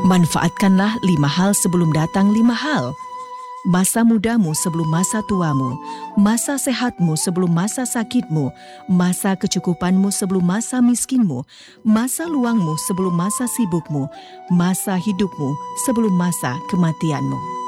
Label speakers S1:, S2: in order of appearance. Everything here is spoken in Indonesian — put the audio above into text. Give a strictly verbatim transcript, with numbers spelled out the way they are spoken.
S1: Manfaatkanlah lima hal sebelum datang lima hal. Masa mudamu sebelum masa tuamu, masa sehatmu sebelum masa sakitmu, masa kecukupanmu sebelum masa miskinmu, masa luangmu sebelum masa sibukmu, masa hidupmu sebelum masa kematianmu.